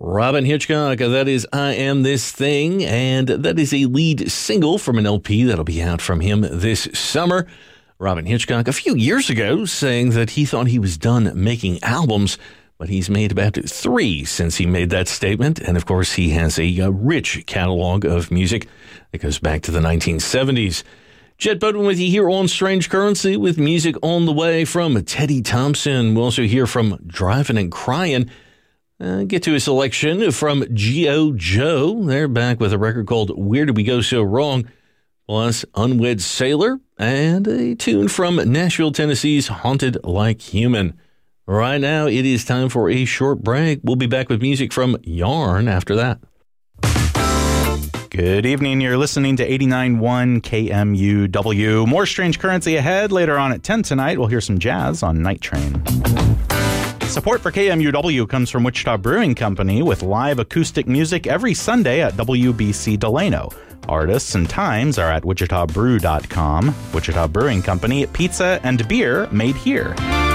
Robyn Hitchcock, that is I Am This Thing, and that is a lead single from an LP that'll be out from him this summer. Robyn Hitchcock, a few years ago, saying that he thought he was done making albums, but he's made about 3 since he made that statement. And of course, he has a rich catalog of music that goes back to the 1970s. Jet Boatman with you here on Strange Currency with music on the way from Teddy Thompson. We'll also hear from Driving and Crying. Get to a selection from G.O. Joe. They're back with a record called Where Did We Go So Wrong? Plus Unwed Sailor and a tune from Nashville, Tennessee's Haunted Like Human. Right now, it is time for a short break. We'll be back with music from Yarn after that. Good evening. You're listening to 89.1 KMUW. More Strange Currency ahead. Later on at 10 tonight, we'll hear some jazz on Night Train. Support for KMUW comes from Wichita Brewing Company with live acoustic music every Sunday at WBC Delano. Artists and times are at wichitabrew.com. Wichita Brewing Company, pizza and beer made here.